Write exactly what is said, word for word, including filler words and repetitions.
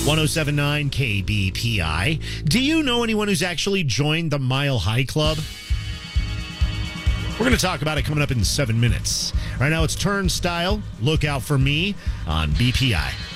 one oh seven point nine K B P I. Do you know anyone who's actually joined the Mile High Club? We're going to talk about it coming up in seven minutes. Right now, it's Turnstile. Look out for me on B P I.